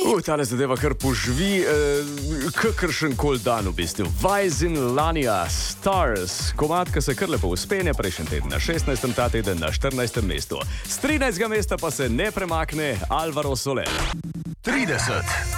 Tale zadeva kar poživi, kakršen koli dan v bistvu. Vajzin Lania, Stars, komadka se kar lepo uspene, prejšnji teden na 16. ta teden na 14. mestu. Z 13. mesta pa se ne premakne Alvaro Soler. 30.